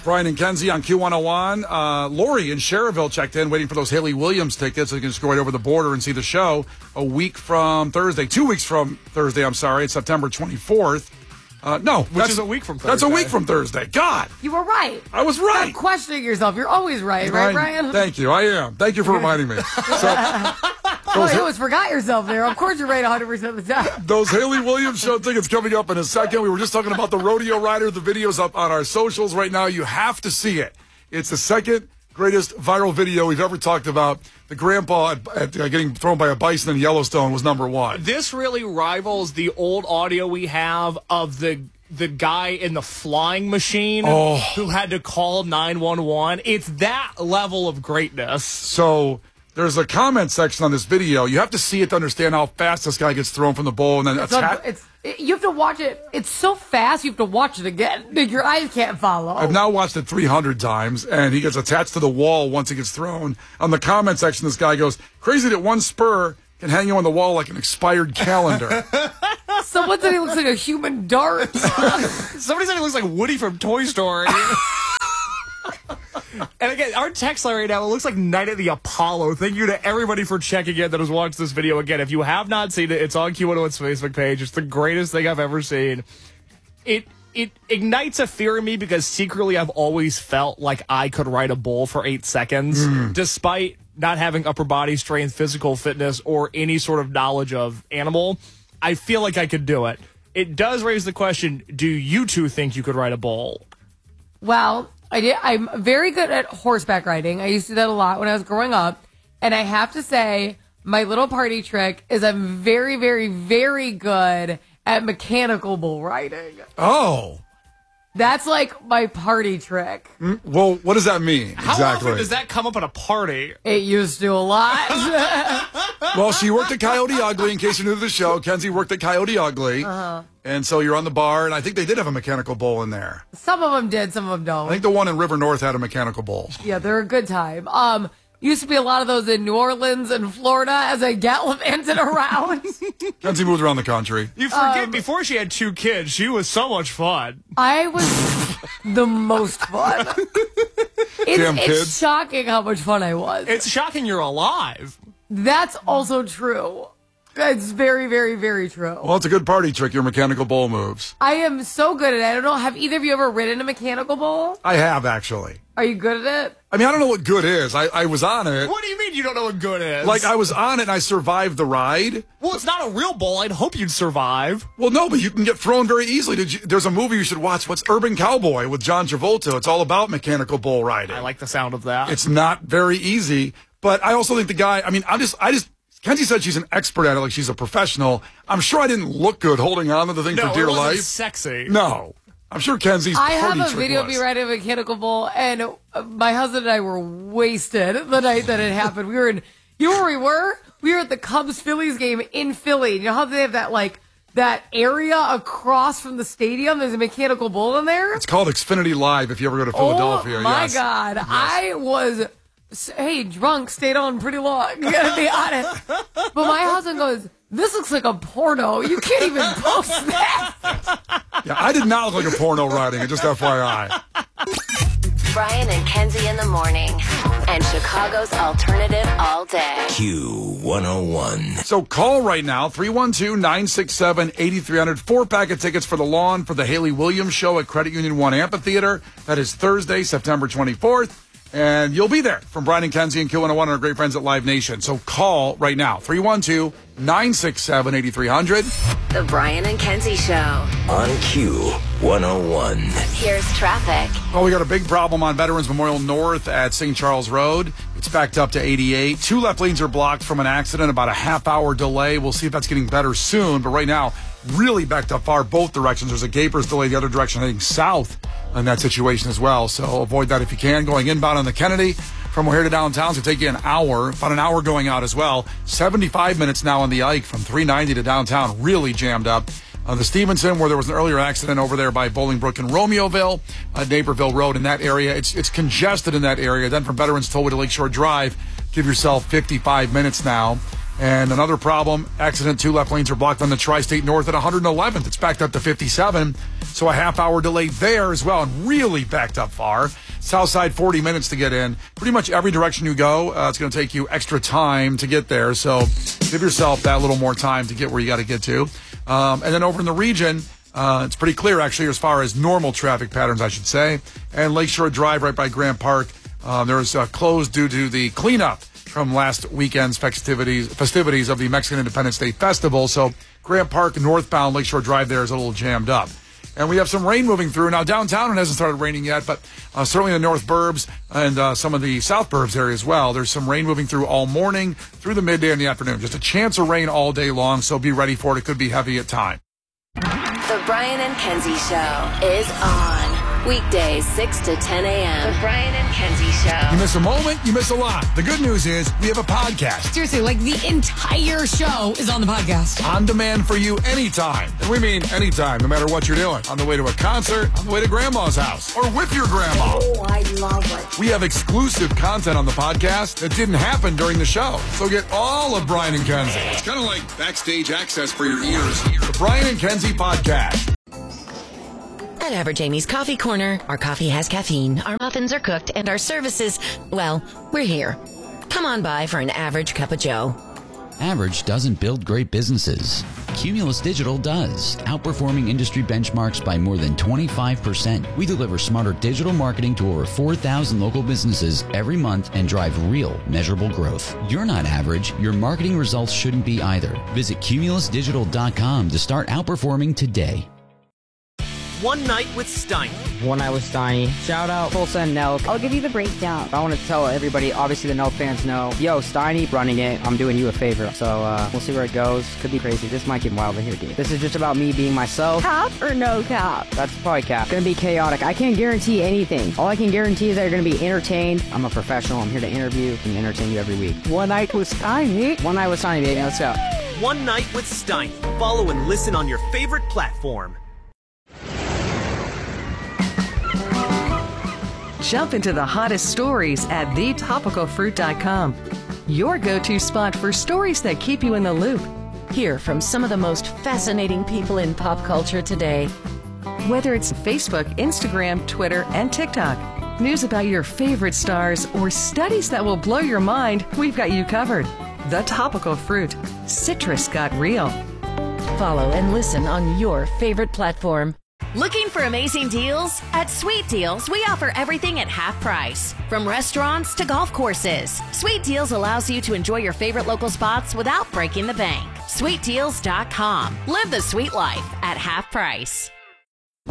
Brian and Kenzie on Q101. Lori in Cherville checked in, waiting for those Haley Williams tickets so you can just go right over the border and see the show a week from Thursday. 2 weeks from Thursday, I'm sorry. It's September 24th. Which is a week from Thursday. That's a week from Thursday. God. You were right. I was right. Stop questioning yourself. You're always right, Brian? Thank you. I am. Thank you for reminding me. You always forgot yourself there. Of course you're right 100% of the time. Those Haley Williams show tickets coming up in a second. We were just talking about the rodeo rider. The video's up on our socials right now. You have to see it. It's the second greatest viral video we've ever talked about. The grandpa at getting thrown by a bison in Yellowstone was number one. This really rivals the old audio we have of the guy in the flying machine who had to call 911. It's that level of greatness. So there's a comment section on this video. You have to see it to understand how fast this guy gets thrown from the bowl and then you have to watch it. It's so fast, you have to watch it again. Your eyes can't follow. I've now watched it 300 times, and he gets attached to the wall once he gets thrown. On the comment section, this guy goes, crazy that one spur can hang you on the wall like an expired calendar. Someone said he looks like a human dart. Somebody said he looks like Woody from Toy Story. And again, our text line right now, it looks like Night at the Apollo. Thank you to everybody for checking in that has watched this video. Again, if you have not seen it, it's on Q101's Facebook page. It's the greatest thing I've ever seen. It ignites a fear in me because secretly I've always felt like I could ride a bull for 8 seconds, despite not having upper body strength, physical fitness, or any sort of knowledge of animal. I feel like I could do it. It does raise the question, do you two think you could ride a bull? Well, I'm very good at horseback riding. I used to do that a lot when I was growing up. And I have to say, my little party trick is I'm very, very, very good at mechanical bull riding. Oh. That's like my party trick. Well, what does that mean exactly? How often does that come up at a party? It used to a lot. Well, she worked at Coyote Ugly, in case you're new to the show. Kenzie worked at Coyote Ugly. And so you're on the bar, and I think they did have a mechanical bull in there. Some of them did, some of them don't. I think the one in River North had a mechanical bull. Yeah, they're a good time. Used to be a lot of those in New Orleans and Florida as I gallivanted around. Kenzie moved around the country. You forget, before she had 2 kids, she was so much fun. I was the most fun. It's shocking how much fun I was. It's shocking you're alive. That's also true. It's very, very, very true. Well, it's a good party trick, your mechanical bull moves. I am so good at it. I don't know, have either of you ever ridden a mechanical bull? I have, actually. Are you good at it? I mean, I don't know what good is. I was on it. What do you mean you don't know what good is? Like, I was on it and I survived the ride. Well, it's not a real bull. I'd hope you'd survive. Well, no, but you can get thrown very easily. There's a movie you should watch. What's Urban Cowboy with John Travolta? It's all about mechanical bull riding. I like the sound of that. It's not very easy, but I also think the guy, I mean, Kenzie said she's an expert at it, like she's a professional. I'm sure I didn't look good holding on to the thing for dear life. No, it wasn't sexy. No. I'm sure Kenzie's I party have a trick video of me riding a mechanical bull, and my husband and I were wasted the night that it happened. We were in, you know where we were? We were at the Cubs-Phillies game in Philly. You know how they have that, like, that area across from the stadium? There's a mechanical bull in there? It's called Xfinity Live if you ever go to Philadelphia. Oh, my God. Yes. I was... Hey, drunk, stayed on pretty long, gotta be honest. But my husband goes, this looks like a porno. You can't even post that. Yeah, I did not look like a porno riding it, just FYI. Brian and Kenzie in the morning. And Chicago's alternative all day. Q101. So call right now, 312-967-8300. 4-pack of tickets for the lawn for the Haley Williams show at Credit Union 1 Amphitheater. That is Thursday, September 24th. And you'll be there from Brian and Kenzie and Q101 and our great friends at Live Nation. So call right now, 312-967-8300. The Brian and Kenzie Show. On Q101. Here's traffic. Well, we got a big problem on Veterans Memorial North at St. Charles Road. It's backed up to 88. 2 left lanes are blocked from an accident, about a half-hour delay. We'll see if that's getting better soon. But right now, really backed up far both directions. There's a Gapers delay the other direction heading south in that situation as well. So avoid that if you can. Going inbound on the Kennedy from here to downtown, it's going to take you an hour, about an hour going out as well. 75 minutes now on the Ike from 390 to downtown, really jammed up. The Stevenson, where there was an earlier accident over there by Bolingbrook and Romeoville, Naperville Road in that area. It's congested in that area. Then from Veterans Tollway to Lakeshore Drive, give yourself 55 minutes now. And another problem, accident, 2 left lanes are blocked on the Tri-State North at 111th. It's backed up to 57, so a half-hour delay there as well, and really backed up far. Southside, 40 minutes to get in. Pretty much every direction you go, it's going to take you extra time to get there, so give yourself that little more time to get where you got to get to. And then over in the region, it's pretty clear, actually, as far as normal traffic patterns, I should say. And Lakeshore Drive right by Grant Park, there was closed due to the cleanup from last weekend's festivities of the Mexican Independence Day Festival. So Grant Park, northbound Lakeshore Drive there is a little jammed up. And we have some rain moving through. Now, downtown, it hasn't started raining yet, but certainly in the north burbs and some of the south burbs area as well. There's some rain moving through all morning, through the midday and the afternoon. Just a chance of rain all day long, so be ready for it. It could be heavy at times. The Brian and Kenzie Show is on. Weekdays, 6 to 10 a.m. The Brian and Kenzie Show. You miss a moment, you miss a lot. The good news is we have a podcast. Seriously, like the entire show is on the podcast. On demand for you anytime. And we mean anytime, no matter what you're doing. On the way to a concert, on the way to grandma's house, or with your grandma. Oh, I love it. We have exclusive content on the podcast that didn't happen during the show. So get all of Brian and Kenzie. It's kind of like backstage access for your ears. The Brian and Kenzie podcast. At Average Amy's Coffee Corner, our coffee has caffeine, our muffins are cooked, and our services, well, we're here. Come on by for an average cup of joe. Average doesn't build great businesses. Cumulus Digital does, outperforming industry benchmarks by more than 25%. We deliver smarter digital marketing to over 4,000 local businesses every month and drive real, measurable growth. You're not average. Your marketing results shouldn't be either. Visit cumulusdigital.com to start outperforming today. One Night with Steiny. One Night with Steiny. Shout out Tulsa and Nelk. I'll give you the breakdown. I want to tell everybody, obviously the Nelk fans know, yo, Steiny running it. I'm doing you a favor. So we'll see where it goes. Could be crazy. This might get wild in here, dude. This is just about me being myself. Cap or no cap? That's probably cap. Gonna be chaotic. I can't guarantee anything. All I can guarantee is that you're gonna be entertained. I'm a professional. I'm here to interview and entertain you every week. One Night with Steiny. One Night with Steiny, baby. Let's go. One Night with Steiny. Follow and listen on your favorite platform. Jump into the hottest stories at thetopicalfruit.com. Your go-to spot for stories that keep you in the loop. Hear from some of the most fascinating people in pop culture today. Whether it's Facebook, Instagram, Twitter, and TikTok, news about your favorite stars, or studies that will blow your mind, we've got you covered. The Topical Fruit. Citrus got real. Follow and listen on your favorite platform. Looking for amazing deals? At Sweet Deals, we offer everything at half price. From restaurants to golf courses, Sweet Deals allows you to enjoy your favorite local spots without breaking the bank. SweetDeals.com. Live the sweet life at half price.